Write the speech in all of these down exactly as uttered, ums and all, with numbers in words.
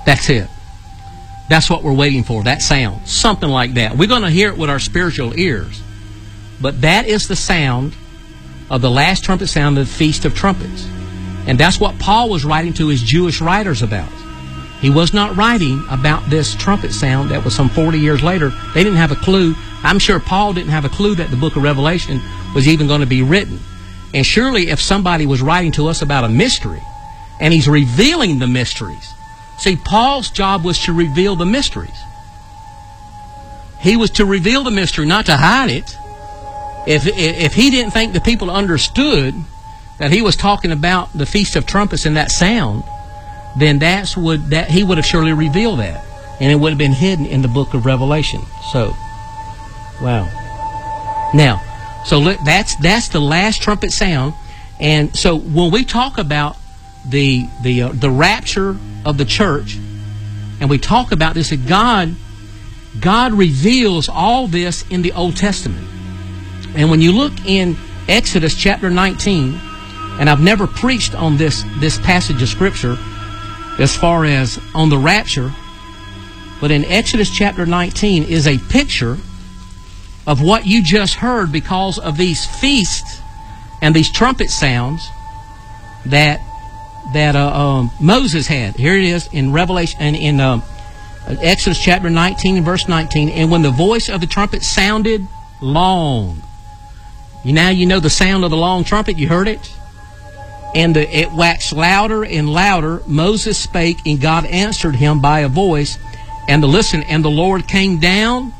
That's it. That's what we're waiting for, that sound. Something like that. We're going to hear it with our spiritual ears. But that is the sound of the last trumpet sound of the Feast of Trumpets. And that's what Paul was writing to his Jewish writers about. He was not writing about this trumpet sound that was some forty years later. They didn't have a clue. I'm sure Paul didn't have a clue that the book of Revelation was even going to be written. And surely if somebody was writing to us about a mystery, and he's revealing the mysteries. See, Paul's job was to reveal the mysteries. He was to reveal the mystery, not to hide it. If, if he didn't think the people understood that he was talking about the Feast of Trumpets and that sound, then that's would that he would have surely revealed that, and it would have been hidden in the book of Revelation. So, wow. Now, so look, that's that's the last trumpet sound, and so when we talk about the the uh, the rapture of the church, and we talk about this, that God God reveals all this in the Old Testament. And when you look in Exodus chapter nineteen, and I've never preached on this this passage of Scripture as far as on the rapture, but in Exodus chapter nineteen is a picture of what you just heard because of these feasts and these trumpet sounds that that uh, um, Moses had. Here it is in Revelation and in uh, Exodus chapter nineteen and verse nineteen. And when the voice of the trumpet sounded long, you now you know the sound of the long trumpet. You heard it. And the, it waxed louder and louder. Moses spake, and God answered him by a voice. And the listen, and the Lord came down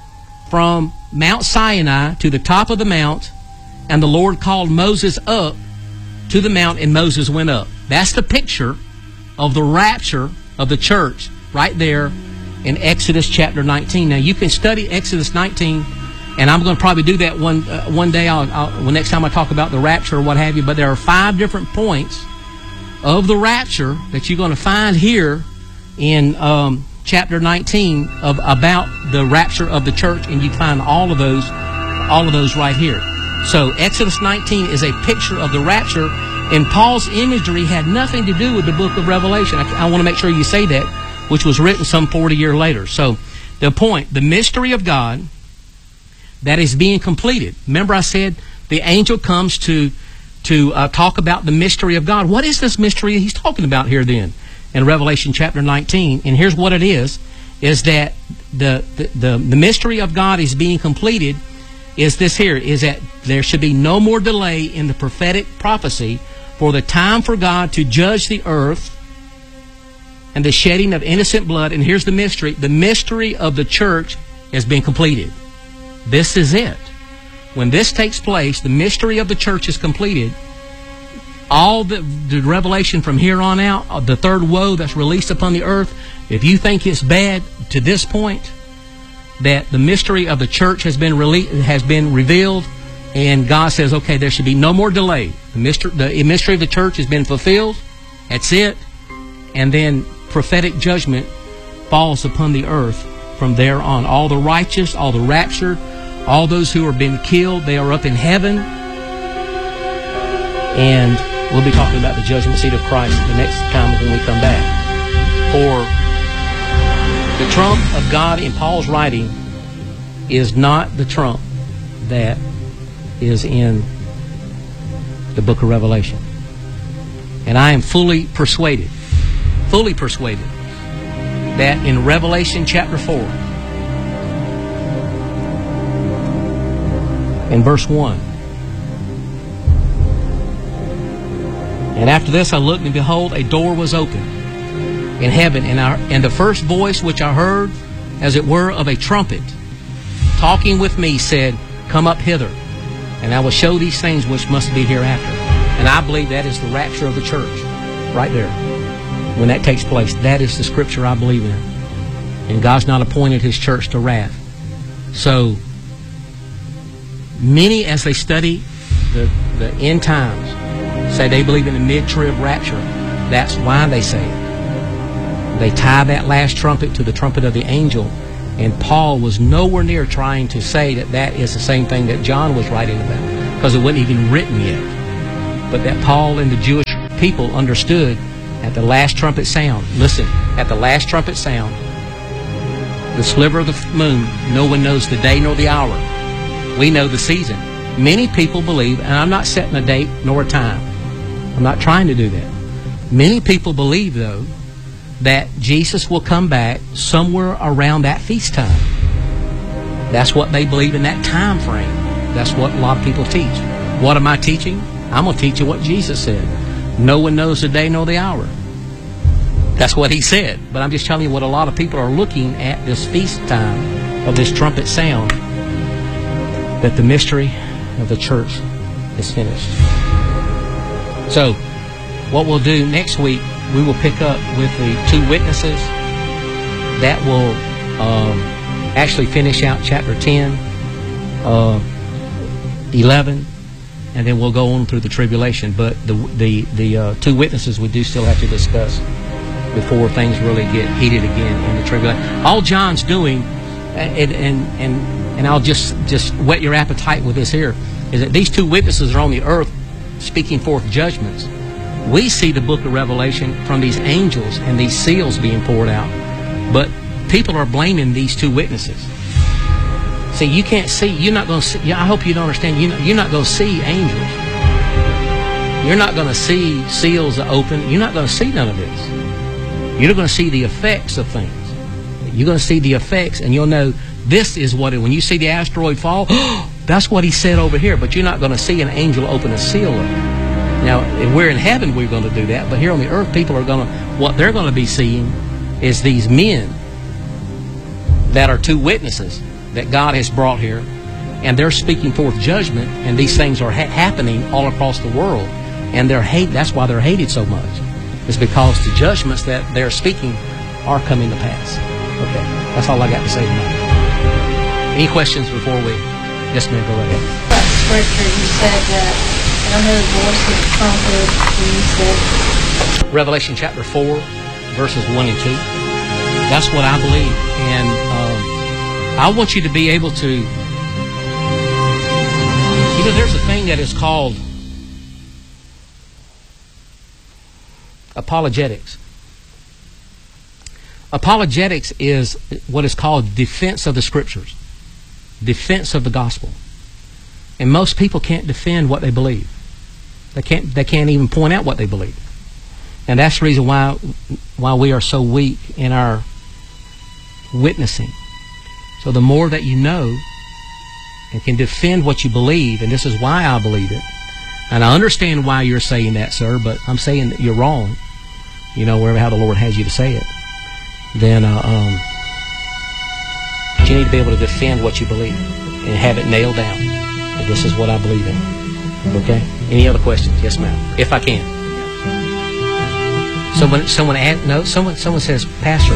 from Mount Sinai to the top of the mount, and the Lord called Moses up to the mount, and Moses went up. That's the picture of the rapture of the church right there in Exodus chapter nineteen. Now you can study Exodus nineteen. And I'm going to probably do that one uh, one day. I'll, I'll, well, next time I talk about the rapture or what have you. But there are five different points of the rapture that you're going to find here in um, chapter nineteen of about the rapture of the church, and you find all of those, all of those right here. So Exodus nineteen is a picture of the rapture, and Paul's imagery had nothing to do with the book of Revelation. I, I want to make sure you say that, which was written some forty years later. So the point, the mystery of God that is being completed. Remember I said the angel comes to to uh, talk about the mystery of God. What is this mystery he's talking about here then in Revelation chapter nineteen? And here's what it is, is that the, the, the, the mystery of God is being completed is this here, is that there should be no more delay in the prophetic prophecy, for the time for God to judge the earth and the shedding of innocent blood. And here's the mystery. The mystery of the church has been completed. This is it. When this takes place, the mystery of the church is completed. All the, the revelation from here on out, the third woe that's released upon the earth, if you think it's bad to this point, that the mystery of the church has been rele- has been revealed, and God says, okay, there should be no more delay. The mystery, the mystery of the church has been fulfilled. That's it. And then prophetic judgment falls upon the earth from there on. All the righteous, all the raptured, all those who are being killed, they are up in heaven. And we'll be talking about the judgment seat of Christ the next time when we come back. For the trump of God in Paul's writing is not the trump that is in the book of Revelation. And I am fully persuaded, fully persuaded, that in Revelation chapter four, in verse one, and after this I looked, and behold, a door was opened in heaven, and, I, and the first voice which I heard, as it were of a trumpet, talking with me, said, Come up hither, and I will show these things which must be hereafter. And I believe that is the rapture of the church, right there. When that takes place, that is the scripture I believe in. And God's not appointed His church to wrath. So, many, as they study the, the end times, say they believe in the mid-trib rapture. That's why they say it. They tie that last trumpet to the trumpet of the angel. And Paul was nowhere near trying to say that that is the same thing that John was writing about, because it wasn't even written yet. But that Paul and the Jewish people understood At the last trumpet sound, listen, at the last trumpet sound, the sliver of the moon, no one knows the day nor the hour. We know the season. Many people believe, and I'm not setting a date nor a time. I'm not trying to do that. Many people believe, though, that Jesus will come back somewhere around that feast time. That's what they believe in that time frame. That's what a lot of people teach. What am I teaching? I'm going to teach you what Jesus said. No one knows the day nor the hour. That's what he said. But I'm just telling you what a lot of people are looking at this feast time of this trumpet sound, that the mystery of the church is finished. So, what we'll do next week, we will pick up with the two witnesses. That will um, actually finish out chapter ten, uh, eleven, and then we'll go on through the tribulation. But the the the uh, two witnesses we do still have to discuss before things really get heated again in the tribulation. All John's doing, and and and, and I'll just just whet your appetite with this here, is that these two witnesses are on the earth speaking forth judgments. We see the book of Revelation from these angels and these seals being poured out, but people are blaming these two witnesses. See, you can't see. You're not going to see. I hope you don't understand. You're not, you're not going to see angels. You're not going to see seals open. You're not going to see none of this. You're going to see the effects of things. You're going to see the effects, and you'll know this is what it. When you see the asteroid fall, that's what he said over here. But you're not going to see an angel open a seal up. Now, if we're in heaven, we're going to do that. But here on the earth, people are going to. What they're going to be seeing is these men that are two witnesses that God has brought here, and they're speaking forth judgment, and these things are ha happening all across the world, and they're hate. That's why they're hated so much. It's because the judgments that they're speaking are coming to pass. Okay, that's all I got to say tonight. Any questions before we? Yes, ma'am. Go right ahead. About scripture, you said that I know the voice of the trumpet. You said Revelation chapter four, verses one and two. That's what I believe, and um, I want you to be able to. You know, there's a thing that is called apologetics. Apologetics is what is called defense of the Scriptures, defense of the gospel. And most people can't defend what they believe. They can't. They can't even point out what they believe. And that's the reason why why we are so weak in our witnessing. So the more that you know and can defend what you believe, and this is why I believe it, and I understand why you're saying that, sir, but I'm saying that you're wrong, you know, wherever how the Lord has you to say it, then uh, um, you need to be able to defend what you believe and have it nailed down. And this is what I believe in. Okay? Any other questions? Yes, ma'am. If I can. Someone, someone, add, no, someone, someone says, Pastor,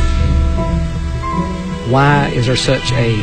why is there such a?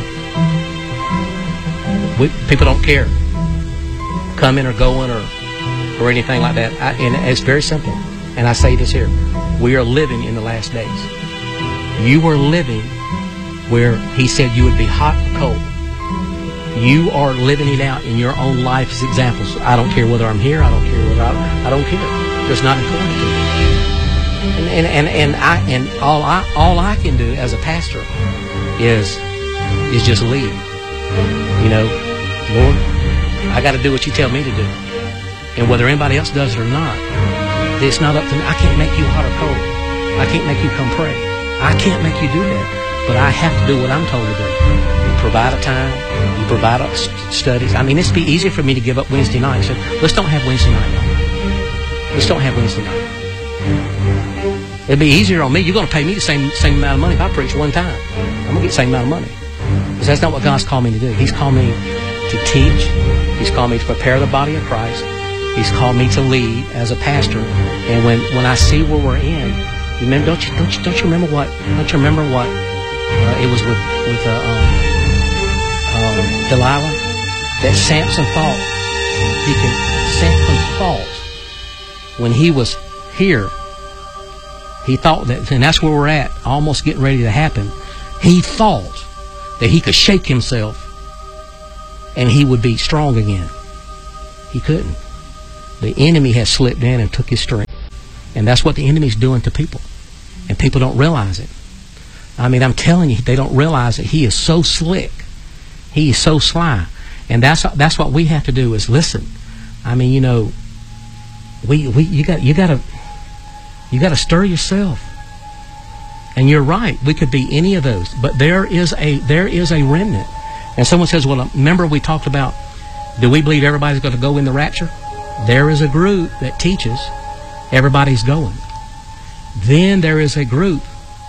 We, people don't care, coming or going or or anything like that. I, and it's very simple. And I say this here: we are living in the last days. You are living where He said you would be hot or cold. You are living it out in your own life as examples. I don't care whether I'm here. I don't care whether I, I don't care. It's not important to me. And and and, and I and all I all I can do as a pastor is is just lead. You know, Lord, I got to do what you tell me to do, and whether anybody else does it or not, it's not up to me. I can't make you hot or cold. I can't make you come pray. I can't make you do that, but I have to do what I'm told to do. You provide a time. You provide studies. I mean, it'd be easy for me to give up Wednesday night. So let's don't have Wednesday night. Let's don't have Wednesday night. It'd be easier on me. You're going to pay me the same same amount of money if I preach one time. I'm going to get the same amount of money. Because that's not what God's called me to do. He's called me to teach. He's called me to prepare the body of Christ. He's called me to lead as a pastor. And when, when I see where we're in, you remember, don't you don't you don't you remember what don't you remember what uh, it was with with uh, um, um, Delilah that Samson thought he could. Samson thought when he was here. He thought that, and that's where we're at, almost getting ready to happen. He thought that he could shake himself and he would be strong again. He couldn't. The enemy had slipped in and took his strength. And that's what the enemy's doing to people. And people don't realize it. I mean, I'm telling you, they don't realize that he is so slick. He is so sly. And that's that's what we have to do is listen. I mean, you know, we we you got you got to you got to stir yourself. And you're right. We could be any of those, but there is a there is a remnant. And someone says, "Well, remember we talked about, do we believe everybody's going to go in the rapture?" There is a group that teaches everybody's going. Then there is a group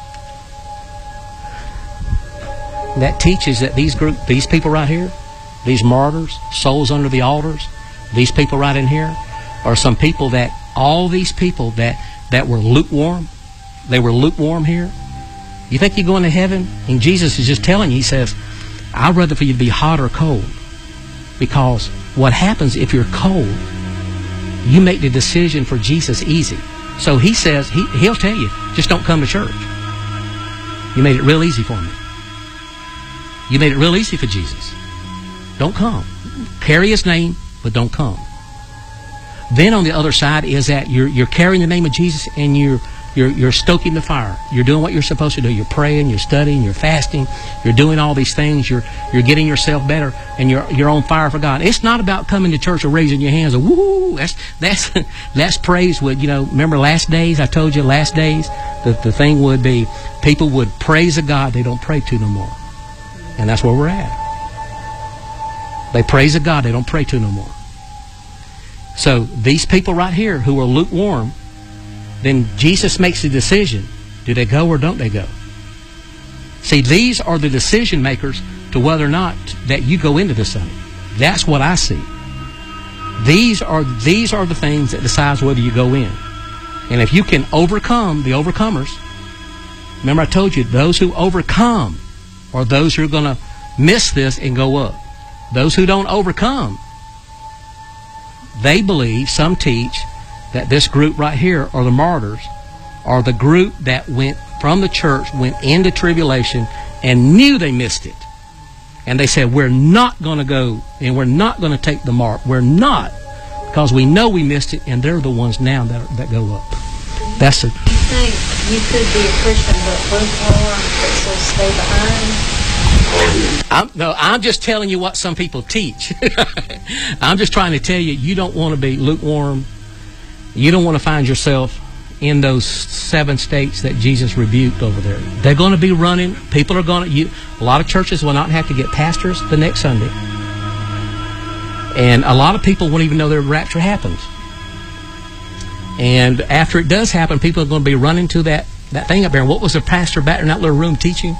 that teaches that these group, these people right here, these martyrs, souls under the altars, these people right in here, are some people that all these people that that were lukewarm, they were lukewarm here. You think you're going to heaven? And Jesus is just telling you, he says, I'd rather for you to be hot or cold. Because what happens if you're cold, you make the decision for Jesus easy. So he says, he, he'll tell you, just don't come to church. You made it real easy for me. You made it real easy for Jesus. Don't come. Carry his name, but don't come. Then on the other side is that you're you're carrying the name of Jesus and you're you're you're stoking the fire. You're doing what you're supposed to do. You're praying, you're studying, you're fasting, you're doing all these things, you're you're getting yourself better, and you're you're on fire for God. It's not about coming to church or raising your hands and woo, that's that's that's praise would, you know, remember last days, I told you last days, the, the thing would be people would praise a God they don't pray to no more. And that's where we're at. They praise a God they don't pray to no more. So these people right here who are lukewarm, then Jesus makes the decision. Do they go or don't they go? See, these are the decision makers to whether or not that you go into this thing. That's what I see. These are these are the things that decides whether you go in. And if you can overcome the overcomers, remember I told you, those who overcome are those who are going to miss this and go up. Those who don't overcome, they believe, some teach, that this group right here are the martyrs, are the group that went from the church, went into tribulation, and knew they missed it. And they said, we're not going to go, and we're not going to take the mark. We're not, because we know we missed it, and they're the ones now that, that go up. That's it. You think you could be a Christian but lukewarm, but still stay behind? I'm, no, I'm just telling you what some people teach. I'm just trying to tell you, you don't want to be lukewarm. You don't want to find yourself in those seven states that Jesus rebuked over there. They're going to be running. People are going to... You, a lot of churches will not have to get pastors the next Sunday. And a lot of people won't even know their rapture happens. And after it does happen, people are going to be running to that, that thing up there. And what was the pastor back in that little room teaching?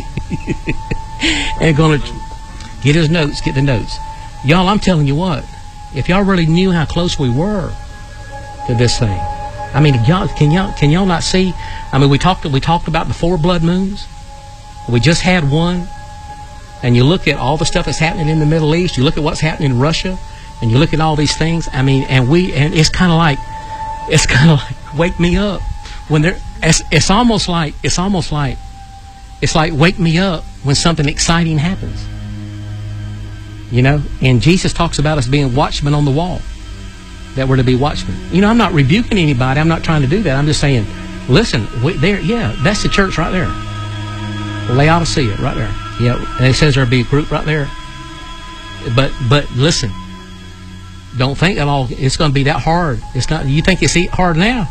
And going to get his notes, get the notes. Y'all, I'm telling you what, if y'all really knew how close we were to this thing, I mean, y'all, can y'all can y'all not see? I mean, we talked we talked about the four blood moons. We just had one, and you look at all the stuff that's happening in the Middle East. You look at what's happening in Russia, and you look at all these things. I mean, and we and it's kind of like it's kind of like wake me up when they're. It's, it's almost like it's almost like it's like wake me up when something exciting happens. You know, and Jesus talks about us being watchmen on the wall, that we're to be watchmen. You know, I'm not rebuking anybody. I'm not trying to do that. I'm just saying, listen, we, there, yeah, that's the church right there. Laodicea, right there. Yeah, and it says there'll be a group right there. But, but listen, don't think at all it's going to be that hard. It's not. You think it's hard now?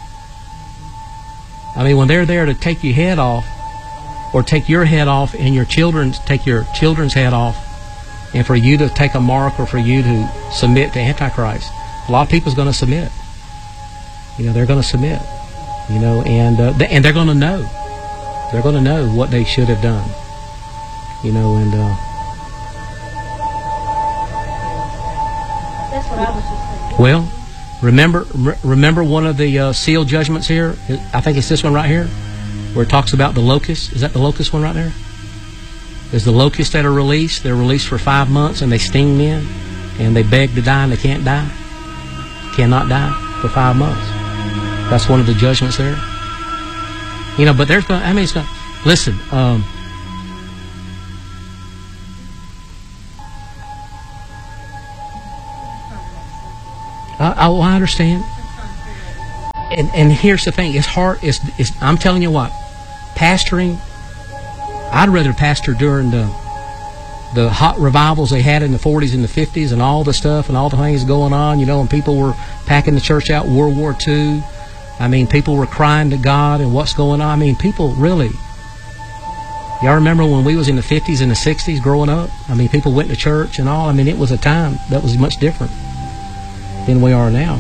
I mean, when they're there to take your head off, or take your head off, and your children's take your children's head off, and for you to take a mark, or for you to submit to Antichrist, a lot of people's going to submit. You know, they're going to submit. You know, and uh, they, and they're going to know. They're going to know what they should have done. You know, and uh, That's what I was just thinking. well, remember re- remember one of the uh, seal judgments here. I think it's this one right here, where it talks about the locusts. Is that the locust one right there? There's the locusts that are released. They're released for five months, and they sting men, and they beg to die, and they can't die. Cannot die for five months. That's one of the judgments there. You know, but there's going to, I mean, it's going to, listen, um, I, I, well, I understand. And, and here's the thing: it's hard. It's, it's, I'm telling you what, pastoring. I'd rather pastor during the the hot revivals they had in the forties and the fifties, and all the stuff and all the things going on. You know, and people were packing the church out. World War Two. I mean, people were crying to God and what's going on. I mean, people really. Y'all remember when we was in the fifties and the sixties growing up? I mean, people went to church and all. I mean, it was a time that was much different than we are now.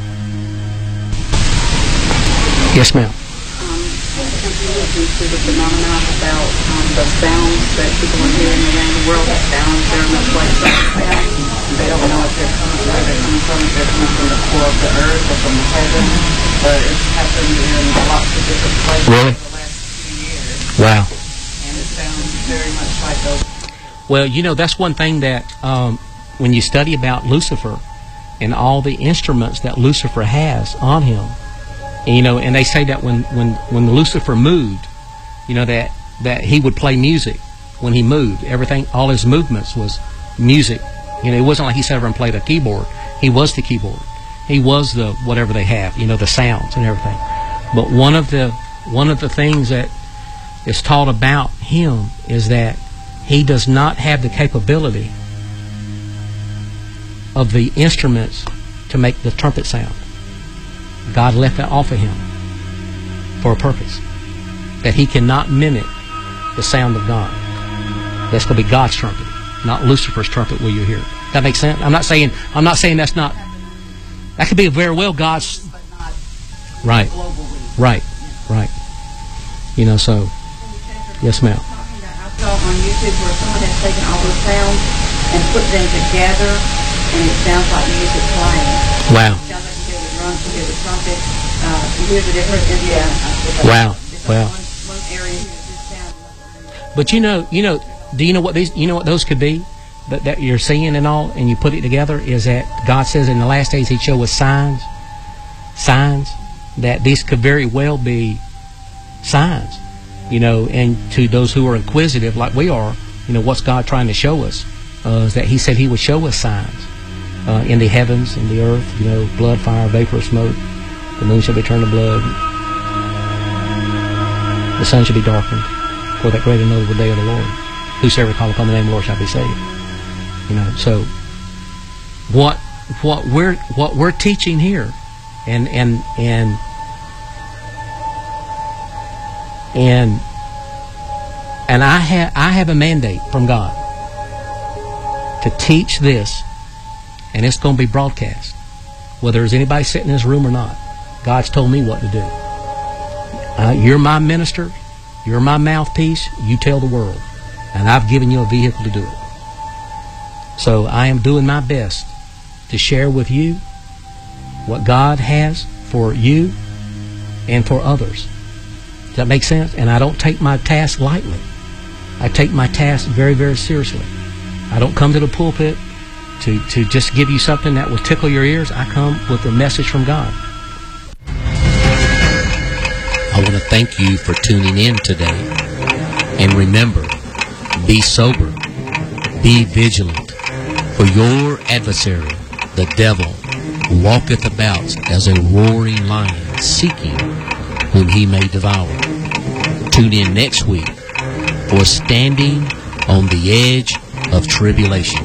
Yes, ma'am. Um, have you looked into the phenomenon about um, the sounds that people are hearing around the world? The sounds very much like trumpet sounds. They don't know if they're coming, where they're coming from, if they're coming from the core of the earth or from the heaven. But it's happened in lots of different places really? over the last few years. Wow. And it sounds very much like those. Well, you know, that's one thing that um, when you study about Lucifer and all the instruments that Lucifer has on him, and, you know, and they say that when, when, when Lucifer moved, you know, that, that he would play music when he moved. Everything, all his movements was music. You know, it wasn't like he sat over and played a keyboard. He was the keyboard. He was the whatever they have, you know, the sounds and everything. But one of the one of the things that is taught about him is that he does not have the capability of the instruments to make the trumpet sound. God left that off of him for a purpose. That he cannot mimic the sound of God. That's going to be God's trumpet, not Lucifer's trumpet will you hear. That makes sense? I'm not saying I'm not saying that's not that could be very well God's right. Right. Right. You know, so yes, ma'am. I saw on YouTube where someone has taken all those sounds and put them together, and it sounds like music playing. Wow. It sounds like you hear the drums, you hear the trumpet, uh, you hear the different instruments. Wow. Wow. One, one area hears this sound. But you know, you know, do you know what these? You know what those could be? That that you're seeing and all, and you put it together. Is that God says in the last days He'd show us signs, signs that these could very well be signs. You know, and to those who are inquisitive like we are, you know, what's God trying to show us? Uh, is that He said He would show us signs uh, in the heavens, in the earth. You know, blood, fire, vapor, smoke. The moon shall be turned to blood. The sun shall be darkened for that great and notable day of the Lord. Whosoever call upon the name of the Lord shall be saved. You know, so what what we're what we're teaching here, and and and and and I have I have a mandate from God to teach this, and it's going to be broadcast, whether there's anybody sitting in this room or not. God's told me what to do. Uh, you're my minister. You're my mouthpiece. You tell the world. And I've given you a vehicle to do it. So I am doing my best to share with you what God has for you and for others. Does that make sense? And I don't take my task lightly. I take my task very, very seriously. I don't come to the pulpit to, to just give you something that will tickle your ears. I come with a message from God. I want to thank you for tuning in today. And remember, be sober, be vigilant, for your adversary, the devil, walketh about as a roaring lion, seeking whom he may devour. Tune in next week for Standing on the Edge of Tribulation.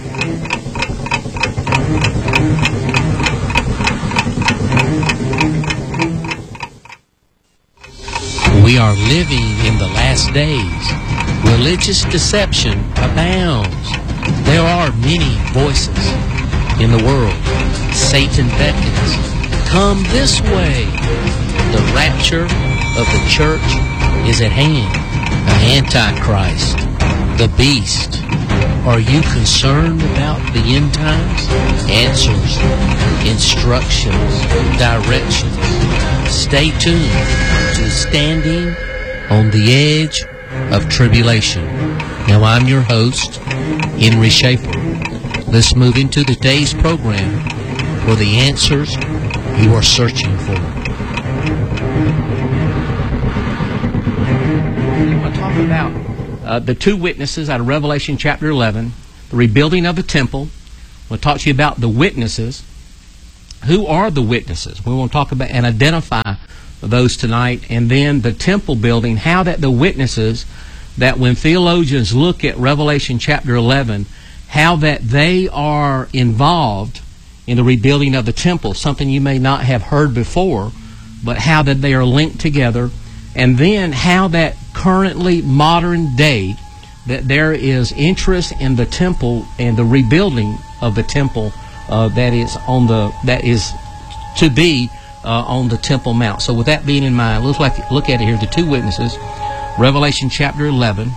We are living in the last days. Religious deception abounds. There are many voices in the world. Satan beckons. Come this way. The rapture of the church is at hand. The Antichrist, the beast. Are you concerned about the end times? Answers, instructions, directions. Stay tuned to Standing on the Edge of Tribulation. Now I'm your host, Henry Schaefer. Let's move into today's program for the answers you are searching for. I want to talk about uh, the two witnesses out of Revelation chapter eleven, the rebuilding of the temple. I want to talk to you about the witnesses who are the witnesses? We want to talk about and identify those tonight. And then the temple building, how that the witnesses, that when theologians look at Revelation chapter eleven, how that they are involved in the rebuilding of the temple, something you may not have heard before, but how that they are linked together. And then how that currently, modern day, that there is interest in the temple and the rebuilding of the temple uh, that is on the that is to be uh, on the Temple Mount. So with that being in mind, let's look, look at it here. The two witnesses, Revelation chapter eleven,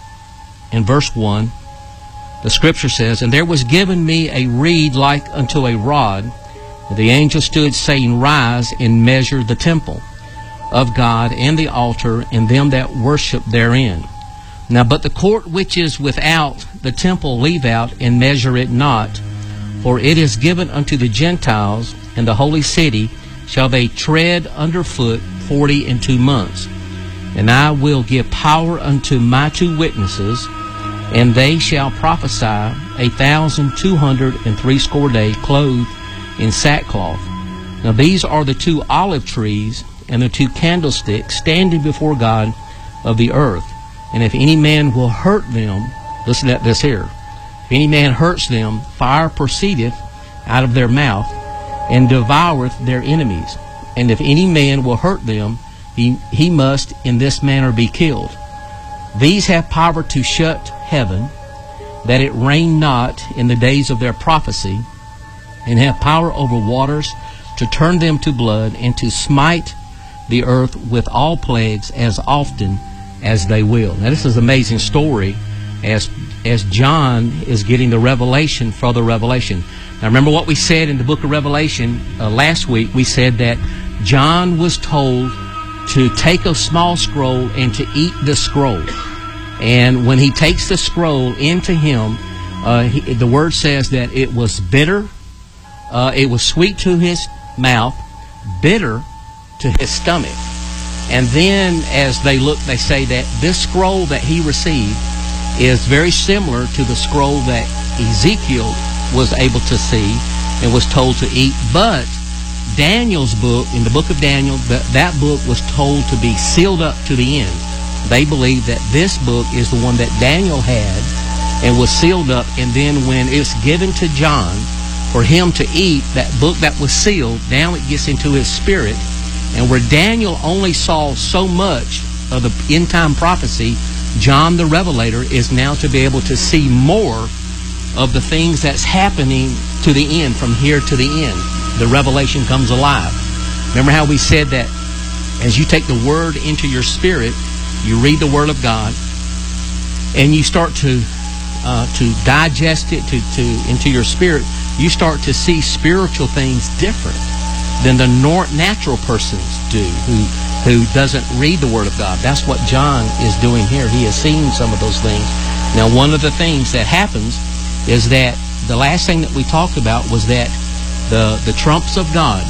and verse one. The Scripture says, "And there was given me a reed like unto a rod. And the angel stood, saying, Rise and measure the temple of God and the altar and them that worship therein. Now but the court which is without the temple leave out, and measure it not. For it is given unto the Gentiles, and the holy city shall they tread under foot forty and two months. And I will give power unto my two witnesses, and they shall prophesy a thousand two hundred and threescore days, clothed in sackcloth. Now these are the two olive trees and the two candlesticks standing before God of the earth. And if any man will hurt them," listen to this here, "if any man hurts them, fire proceedeth out of their mouth, and devoureth their enemies. And if any man will hurt them, he, he must in this manner be killed. These have power to shut heaven, that it rain not in the days of their prophecy, and have power over waters to turn them to blood, and to smite the earth with all plagues as often as they will." Now this is an amazing story as as John is getting the revelation for the revelation. Now remember what we said in the book of Revelation uh, last week. We said that John was told to take a small scroll and to eat the scroll. And when he takes the scroll into him, uh, he, the word says that it was bitter, uh, it was sweet to his mouth, bitter to his stomach. And then as they look, they say that this scroll that he received is very similar to the scroll that Ezekiel was able to see and was told to eat. But Daniel's book, in the book of Daniel, that, that book was told to be sealed up to the end. They believe that this book is the one that Daniel had and was sealed up. And then when it's given to John for him to eat, that book that was sealed, now it gets into his spirit. And where Daniel only saw so much of the end-time prophecy, John the Revelator is now to be able to see more of the things that's happening to the end, from here to the end. The revelation comes alive. Remember how we said that as you take the Word into your spirit, you read the Word of God, and you start to uh, to digest it to, to into your spirit, you start to see spiritual things different than the nor- natural persons do who who doesn't read the Word of God. That's what John is doing here. He has seen some of those things. Now, one of the things that happens is that the last thing that we talked about was that the, the trumps of God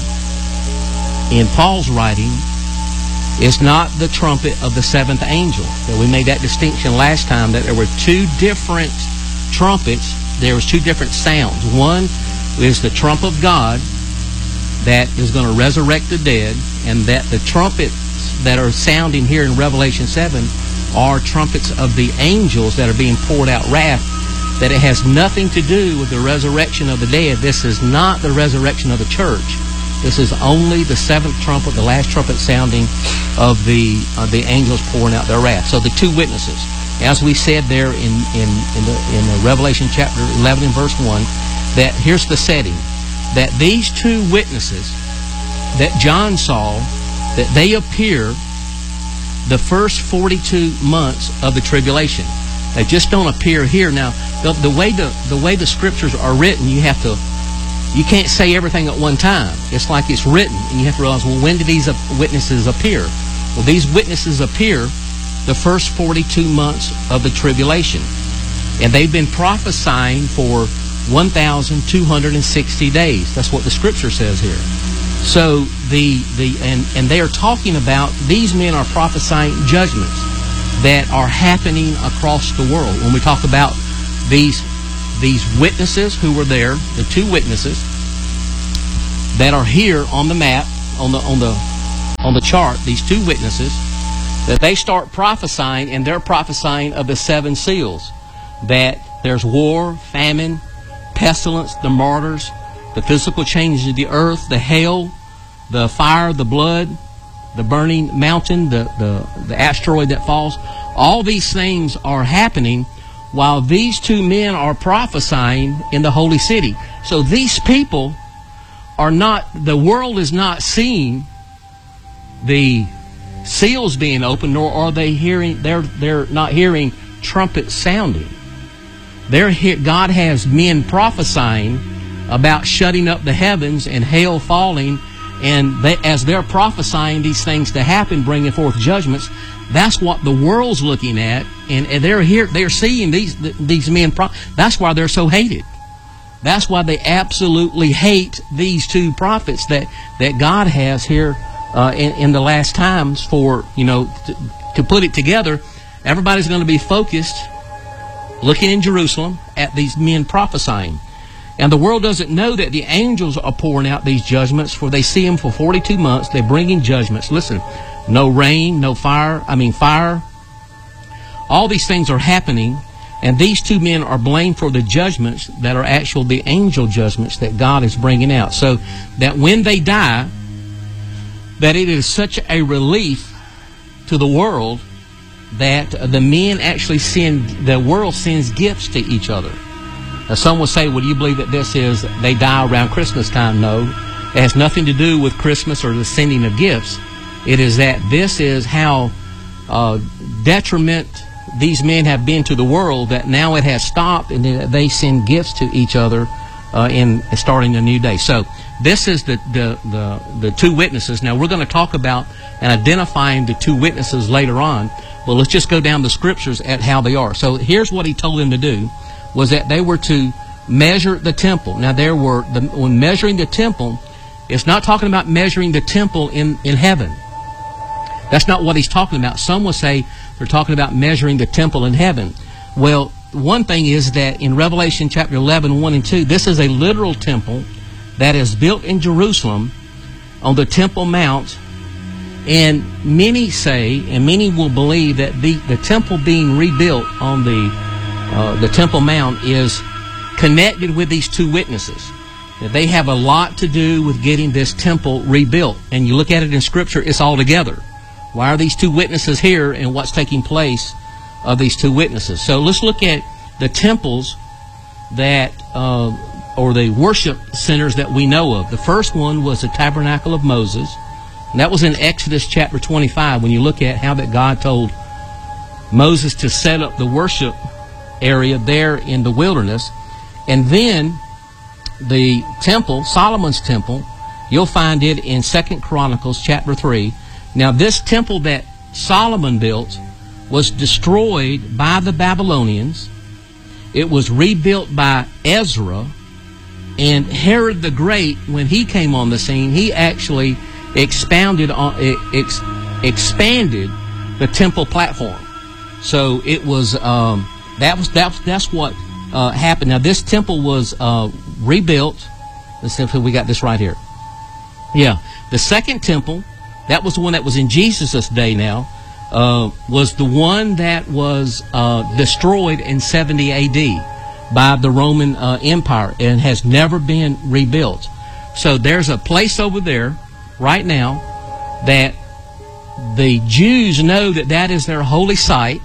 in Paul's writing is not the trumpet of the seventh angel. That we made that distinction last time, that there were two different trumpets. There was two different sounds. One is the trump of God that is going to resurrect the dead, and that the trumpets that are sounding here in Revelation seven are trumpets of the angels that are being poured out wrath, that it has nothing to do with the resurrection of the dead. This is not the resurrection of the church. This is only the seventh trumpet, the last trumpet sounding of the uh, the angels pouring out their wrath. So the two witnesses, as we said there in in in the, in the Revelation chapter eleven and verse one, that here's the setting, that these two witnesses that John saw, that they appear the first forty-two months of the tribulation. They just don't appear here. Now, the, the way the the way the scriptures are written, you have to. You can't say everything at one time. It's like it's written, and you have to realize, well, when did these witnesses appear? Well, these witnesses appear the first forty-two months of the tribulation. And they've been prophesying for one thousand two hundred sixty days. That's what the Scripture says here. So, the the and, and they are talking about, these men are prophesying judgments that are happening across the world. When we talk about these These witnesses who were there, the two witnesses, that are here on the map, on the on the on the chart, these two witnesses, that they start prophesying, and they're prophesying of the seven seals, that there's war, famine, pestilence, the martyrs, the physical changes of the earth, the hail, the fire, the blood, the burning mountain, the, the, the asteroid that falls. All these things are happening while these two men are prophesying in the holy city. So these people are not, the world is not seeing the seals being opened, nor are they hearing, they're, they're not hearing trumpets sounding. They're here, God has men prophesying about shutting up the heavens and hail falling, and they, as they're prophesying these things to happen, bringing forth judgments, that's what the world's looking at, and, and they're here, they're seeing these these men. Pro- that's why they're so hated. That's why they absolutely hate these two prophets that that God has here uh, in, in the last times. For you know, to, to put it together, everybody's going to be focused, looking in Jerusalem at these men prophesying. And the world doesn't know that the angels are pouring out these judgments, for they see them for forty-two months. They're bringing judgments. Listen, no rain, no fire, I mean fire. All these things are happening, and these two men are blamed for the judgments that are actual the angel judgments that God is bringing out. So that when they die, that it is such a relief to the world that the men actually send, the world sends gifts to each other. Now, some will say, well, do you believe that this is, they die around Christmas time? No. It has nothing to do with Christmas or the sending of gifts. It is that this is how uh, detriment these men have been to the world, that now it has stopped, and they send gifts to each other uh, in starting a new day. So this is the, the, the, the two witnesses. Now, we're going to talk about and identifying the two witnesses later on. Well, let's just go down the scriptures at how they are. So here's what he told them to do, was that they were to measure the temple. Now, there were, the, when measuring the temple, it's not talking about measuring the temple in, in heaven. That's not what he's talking about. Some will say they're talking about measuring the temple in heaven. Well, one thing is that in Revelation chapter eleven, one and two, this is a literal temple that is built in Jerusalem on the Temple Mount. And many say, and many will believe, that the, the temple being rebuilt on the uh, the Temple Mount is connected with these two witnesses. That they have a lot to do with getting this temple rebuilt. And you look at it in Scripture, it's all together. Why are these two witnesses here, and what's taking place of these two witnesses? So let's look at the temples that, uh, or the worship centers that we know of. The first one was the Tabernacle of Moses. And that was in Exodus chapter twenty-five, when you look at how that God told Moses to set up the worship area there in the wilderness. And then the temple, Solomon's temple, you'll find it in Second Chronicles chapter three. Now, this temple that Solomon built was destroyed by the Babylonians. It was rebuilt by Ezra. And Herod the Great, when he came on the scene, he actually expounded on, ex, expanded the temple platform. So it was um, that was that that's what uh, happened. Now, this temple was uh, rebuilt. Let's see if we got this right here. Yeah, the second temple, that was the one that was in Jesus' day now, uh, was the one that was uh, destroyed in seventy A D by the Roman uh, Empire and has never been rebuilt. So there's a place over there right now that the Jews know that that is their holy site,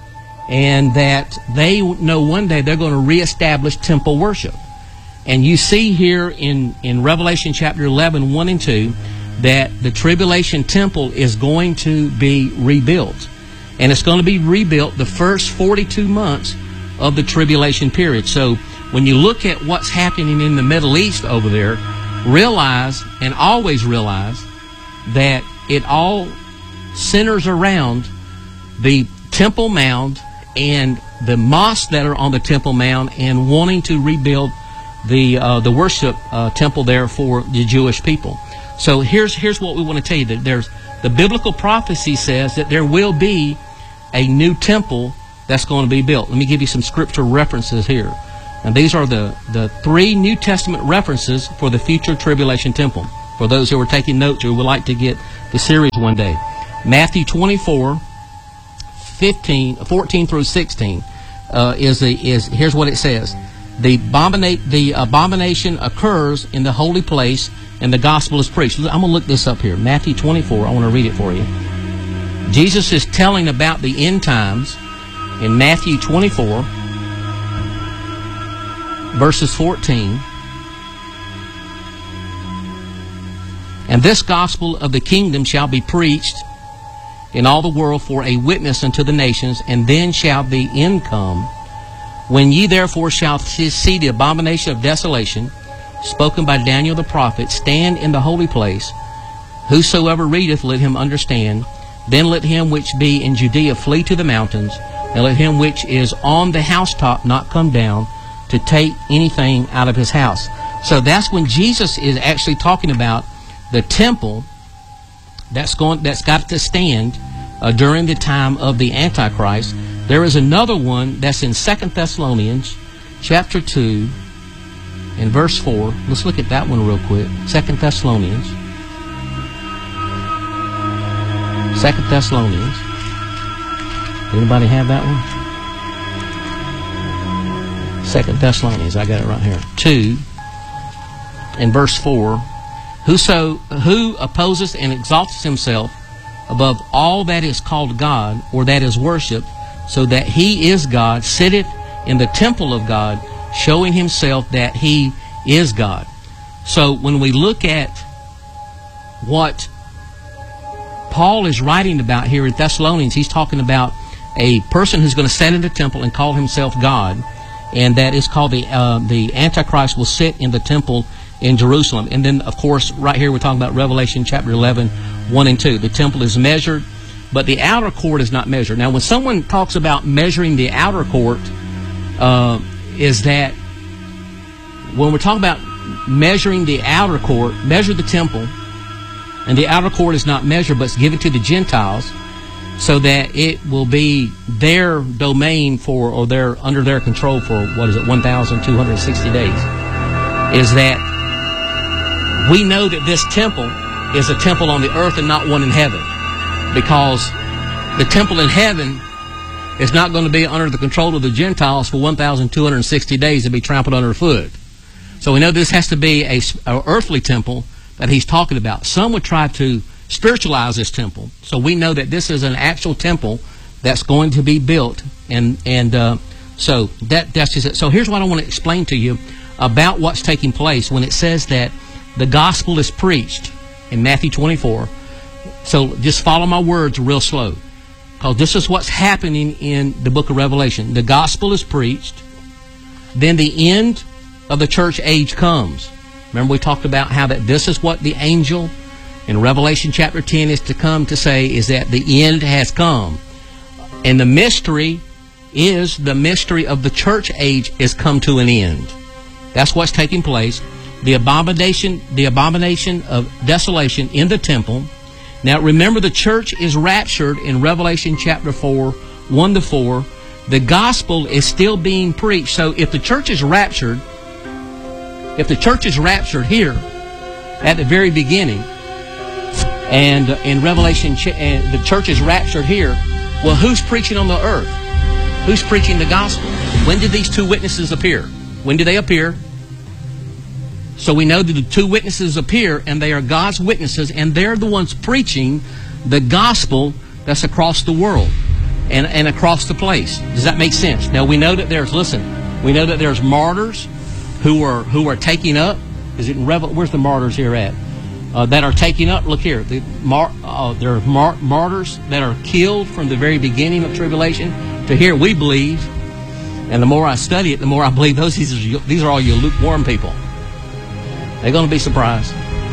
and that they know one day they're going to reestablish temple worship. And you see here in, in Revelation chapter eleven, one and two, that the tribulation temple is going to be rebuilt. And it's going to be rebuilt the first forty-two months of the tribulation period. So when you look at what's happening in the Middle East over there, realize, and always realize, that it all centers around the Temple Mount and the mosques that are on the Temple Mount, and wanting to rebuild the uh, the worship uh, temple there for the Jewish people. So here's here's what we want to tell you, that there's the biblical prophecy says that there will be a new temple that's going to be built. Let me give you some scripture references here. And these are the, the three New Testament references for the future tribulation temple. For those who are taking notes or would like to get the series one day. Matthew twenty-four, fifteen, fourteen through sixteen uh, is, the, is, here's what it says. The, abomina- the abomination occurs in the holy place and the gospel is preached. I'm going to look this up here. Matthew twenty-four, I want to read it for you. Jesus is telling about the end times in Matthew twenty-four, verses fourteen. And this gospel of the kingdom shall be preached in all the world for a witness unto the nations, and then shall the end come. When ye therefore shall see the abomination of desolation, spoken by Daniel the prophet, stand in the holy place, whosoever readeth, let him understand. Then let him which be in Judea flee to the mountains, and let him which is on the housetop not come down to take anything out of his house. So that's when Jesus is actually talking about the temple that's going, that's got to stand uh, during the time of the Antichrist. There is another one that's in Second Thessalonians chapter two and verse four. Let's look at that one real quick. Second Thessalonians. Second Thessalonians. Anybody have that one? Second Thessalonians. I got it right here. two and verse four. Whoso who opposes and exalts himself above all that is called God or that is worshipped, so that he is God, sitteth in the temple of God, showing himself that he is God. So when we look at what Paul is writing about here in Thessalonians, he's talking about a person who's going to sit in the temple and call himself God, and that is called the uh, the Antichrist will sit in the temple in Jerusalem. And then, of course, right here we're talking about Revelation chapter eleven, one and two. The temple is measured, but the outer court is not measured. Now, when someone talks about measuring the outer court, uh, is that when we're talking about measuring the outer court, measure the temple, and the outer court is not measured, but it's given to the Gentiles, so that it will be their domain for, or their under their control for, what is it, one thousand two hundred sixty days, is that we know that this temple is a temple on the earth and not one in heaven, because the temple in heaven is not going to be under the control of the Gentiles for one thousand two hundred sixty days to be trampled underfoot. So we know this has to be a, a earthly temple that he's talking about. Some would try to spiritualize this temple. So we know that this is an actual temple that's going to be built, and and uh, so that that's just it. So here's what I want to explain to you about what's taking place when it says that the gospel is preached in Matthew twenty-four. So just follow my words real slow, because this is what's happening in the book of Revelation. The gospel is preached, then the end of the church age comes. Remember we talked about how that this is what the angel in Revelation chapter ten is to come to say, is that the end has come. And the mystery is the mystery of the church age is come to an end. That's what's taking place. The abomination, the abomination of desolation in the temple. Now remember, the church is raptured in Revelation chapter four, one to four. The gospel is still being preached. So if the church is raptured, if the church is raptured here at the very beginning, and in Revelation, and the church is raptured here, well, who's preaching on the earth? Who's preaching the gospel? When did these two witnesses appear? When did they appear? So we know that the two witnesses appear, and they are God's witnesses, and they're the ones preaching the gospel that's across the world and, and across the place. Does that make sense? Now we know that there's, listen, we know that there's martyrs who are who are taking up. Is it in Revel? Where's the martyrs here at? Uh, that are taking up. Look here. The mar, uh, there are mar, martyrs that are killed from the very beginning of tribulation to here. We believe, and the more I study it, the more I believe those these are, these are all you lukewarm people. They're going to be surprised.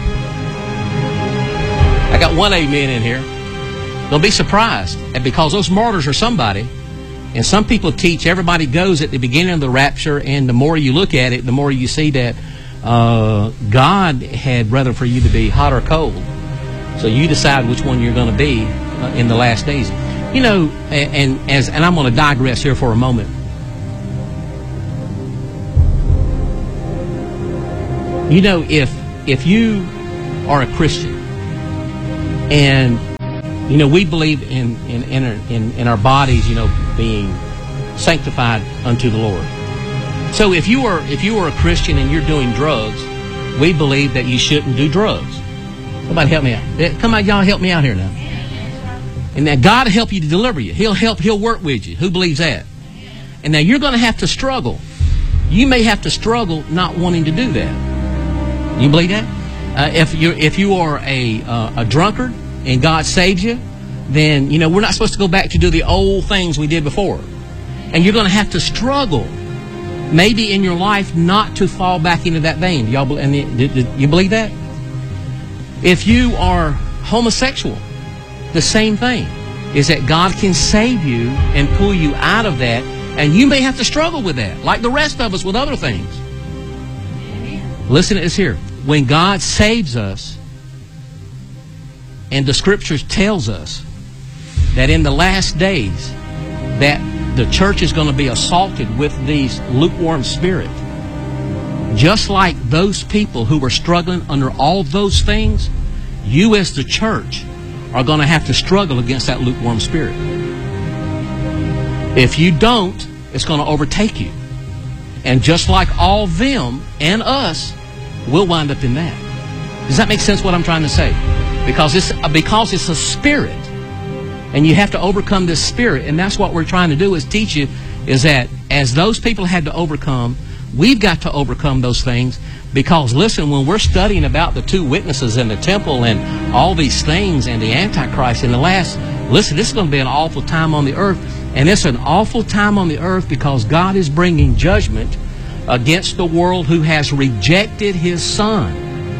I got one amen in here. They'll be surprised, and because those martyrs are somebody. And some people teach everybody goes at the beginning of the rapture, and the more you look at it, the more you see that uh, God had rather for you to be hot or cold. So you decide which one you're going to be uh, in the last days. You know, and, and as and I'm going to digress here for a moment. You know, if if you are a Christian, and you know, we believe in in in our, in, in our bodies, you know, being sanctified unto the Lord. So if you are if you are a Christian and you're doing drugs, we believe that you shouldn't do drugs. Somebody help me out. Come on, y'all, help me out here now. And that God will help you to deliver you. He'll help. He'll work with you. Who believes that? And now you're going to have to struggle. You may have to struggle not wanting to do that. You believe that? Uh, if you if you are a uh, a drunkard and God saves you, then you know we're not supposed to go back to do the old things we did before. And you're going to have to struggle, maybe in your life, not to fall back into that vein. Do y'all and do, do you believe that? If you are homosexual, the same thing is that God can save you and pull you out of that, and you may have to struggle with that, like the rest of us with other things. Listen to this here. When God saves us, and the Scriptures tells us that in the last days that the church is going to be assaulted with these lukewarm spirit, just like those people who were struggling under all those things, you as the church are going to have to struggle against that lukewarm spirit. If you don't, it's going to overtake you. And just like all them and us, we'll wind up in that. Does that make sense what I'm trying to say? Because it's, because it's a spirit. And you have to overcome this spirit. And that's what we're trying to do is teach you is that as those people had to overcome, we've got to overcome those things. Because listen, when we're studying about the two witnesses in the temple and all these things and the Antichrist in the last, listen, this is going to be an awful time on the earth. And it's an awful time on the earth because God is bringing judgment against the world who has rejected His Son.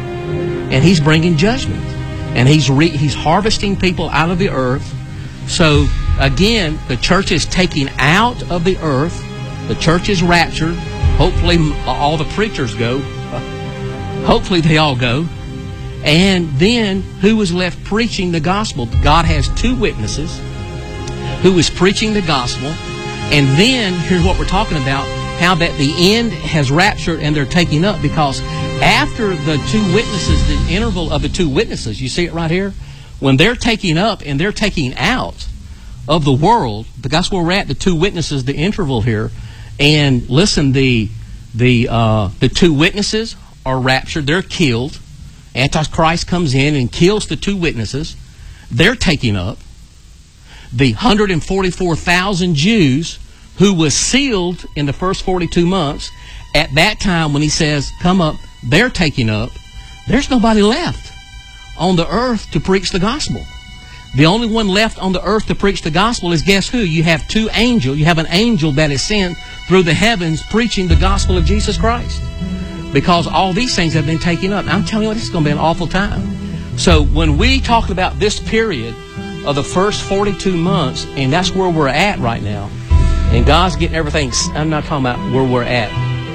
And He's bringing judgment. And He's, re he's harvesting people out of the earth. So, again, the church is taking out of the earth. The church is raptured. Hopefully all the preachers go. Hopefully they all go. And then who is left preaching the gospel? God has two witnesses who is preaching the gospel. And then here's what we're talking about, how that the end has raptured and they're taking up, because after the two witnesses, the interval of the two witnesses, you see it right here, when they're taking up and they're taking out of the world, that's where we're at, the two witnesses, the interval here. And listen, the the uh, the two witnesses are raptured. They're killed. Antichrist comes in and kills the two witnesses. They're taking up. The one hundred forty-four thousand Jews who was sealed in the first forty-two months, at that time when He says, come up, they're taking up. There's nobody left on the earth to preach the gospel. The only one left on the earth to preach the gospel is, guess who? You have two angels. You have an angel that is sent through the heavens preaching the gospel of Jesus Christ. Because all these things have been taken up. I'm telling you, this is going to be an awful time. So when we talk about this period of the first forty-two months, and that's where we're at right now, and God's getting everything, I'm not talking about where we're at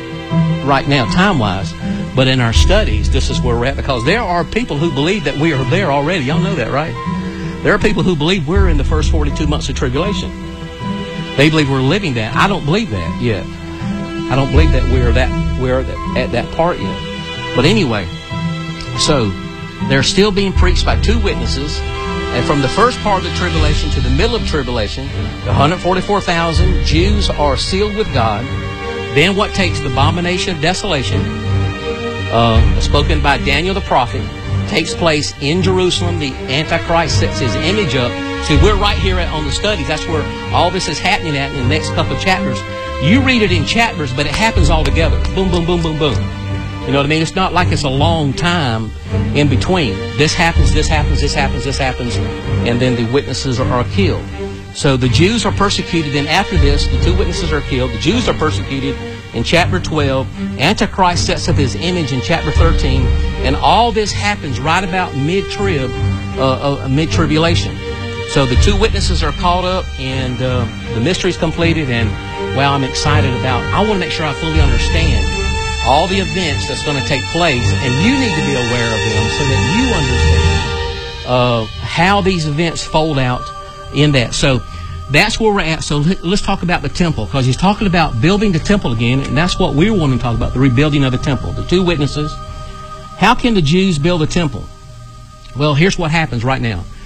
right now time-wise, but in our studies, this is where we're at, because there are people who believe that we are there already. Y'all know that, right? There are people who believe we're in the first forty-two months of tribulation. They believe we're living that. I don't believe that yet. I don't believe that we're that we're at that part yet. But anyway, so they're still being preached by two witnesses. And from the first part of the tribulation to the middle of tribulation, the one hundred forty-four thousand Jews are sealed with God. Then what takes the abomination of desolation, uh, spoken by Daniel the prophet, takes place in Jerusalem. The Antichrist sets his image up. See, we're right here at, on the studies. That's where all this is happening at in the next couple of chapters. You read it in chapters, but it happens all together. Boom, boom, boom, boom, boom. You know what I mean? It's not like it's a long time in between. This happens, this happens, this happens, this happens, and then the witnesses are, are killed. So the Jews are persecuted. Then after this, the two witnesses are killed. The Jews are persecuted in chapter twelve. Antichrist sets up his image in chapter thirteen. And all this happens right about mid-trib, uh, uh, mid-tribulation. So the two witnesses are caught up, and uh, the mystery's completed. And, well, I'm excited about, I want to make sure I fully understand all the events that's going to take place, and you need to be aware of them so that you understand uh, how these events fold out in that. So that's where we're at. So let's talk about the temple, because he's talking about building the temple again, and that's what we're wanting to talk about, the rebuilding of the temple. The two witnesses How can the Jews build a temple? Well, here's what happens right now.